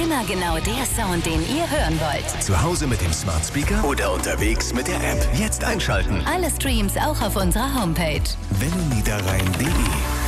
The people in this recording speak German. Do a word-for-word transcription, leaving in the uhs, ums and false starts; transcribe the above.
Immer genau der Sound, den ihr hören wollt. Zu Hause mit dem Smart Speaker oder unterwegs mit der App. Jetzt einschalten. Alle Streams auch auf unserer Homepage. Welle Niederrhein punkt de